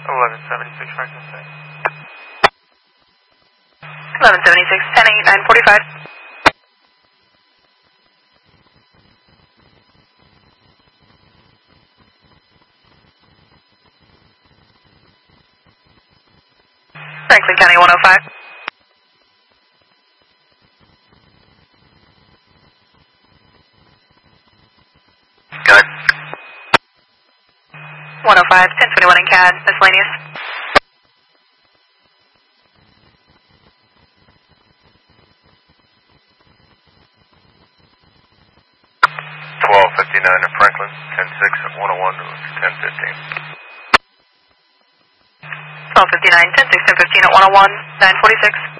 1176 Franklin State. 1176, 10-8, 945. Franklin County 105. Good. 105, 1021 in CAD, miscellaneous. 1259 at Franklin, 10-6 at 101 to 1015. 1259, 10-6, 1015 at 101, 946.